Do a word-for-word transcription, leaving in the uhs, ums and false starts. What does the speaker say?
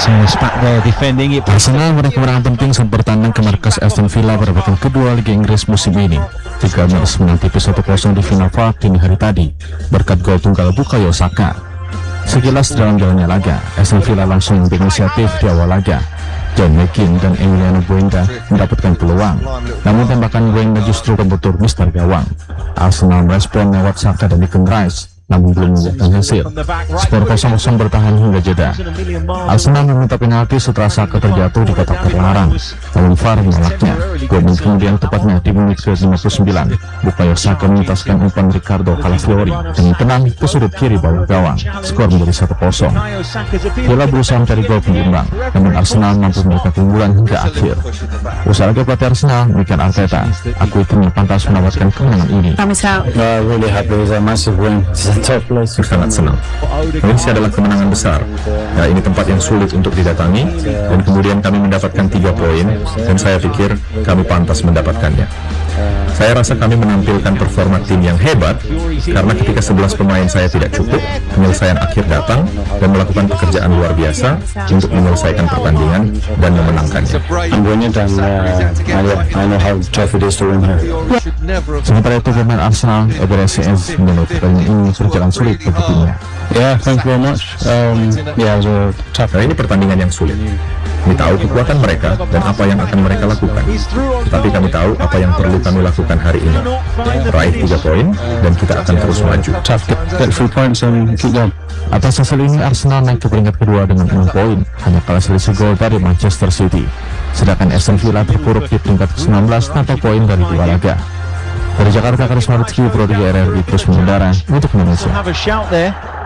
Arsenal meraih kemenangan penting saat bertandang ke markas Aston Villa pada pekan kedua Liga Inggris musim ini. Jika Gunners menang tipis satu kosong di final V A R dini hari tadi berkat gol tunggal Bukayo Saka. Sekilas dalam jalannya laga, Aston Villa langsung berinisiatif di awal laga. John McGinn dan Emiliano Buendia mendapatkan peluang, namun tembakan Buendia justru membentur mister gawang. Arsenal merespon lewat Saka dan Declan Rice, namun belum membuahkan hasil. Skor kosong kosong bertahan hingga jeda. Arsenal meminta penalti setelah Saka terjatuh di kotak terlarang, namun V A R menolaknya. Dua menit kemudian, tepatnya di menit ke lima puluh sembilan, Bukayo Saka menuntaskan umpan Ricardo Calafiori dengan tenang ke sudut kiri bawah gawang. Skor menjadi satu kosong. Villa berusaha mencari gol penyeimbang, namun Arsenal mampu menekan keunggulan hingga akhir. Usaha laga pelatih Arsenal, Mikel Arteta, akui timnya pantas mendapatkan kemenangan ini. Sangat senang. Ini adalah kemenangan besar. Ya, ini tempat yang sulit untuk didatangi, dan kemudian kami mendapatkan tiga poin, dan saya pikir kami pantas mendapatkannya. Saya rasa kami menampilkan performa tim yang hebat, karena ketika sebelas pemain saya tidak cukup, penyelesaian akhir datang dan melakukan pekerjaan luar biasa untuk menyelesaikan pertandingan dan memenangkannya. Sementara itu, pemain Arsenal Eberezi menurut pertandingan ini berjalan sulit bagi timnya. Yeah, thank you very much. Um, yeah, it was a tough. Nah, ini pertandingan yang sulit. Kami tahu kekuatan mereka dan apa yang akan mereka lakukan. Tetapi kami tahu apa yang perlu kami lakukan hari ini. Raih tiga poin dan kita akan terus maju. Tough, get, get three points and keep going. Atas hasil ini, Arsenal naik ke peringkat kedua dengan enam poin, hanya kalah selisih gol dari Manchester City. Sedangkan Aston Villa terpuruk di peringkat ke sembilan belas tanpa poin dari dua laga. Dari Jakarta, Karisma Rizky, Pro tiga R R I terus mengudara untuk Indonesia.